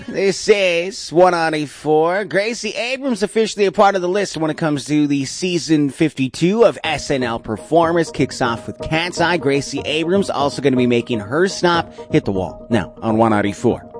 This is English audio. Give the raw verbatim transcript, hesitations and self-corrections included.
This is one ninety-four. Gracie Abrams officially a part of the list when it comes to the season fifty-two of S N L Performers. Kicks off with Cat's Eye. Gracie Abrams also going to be making her stop. Hit the wall now on one ninety-four.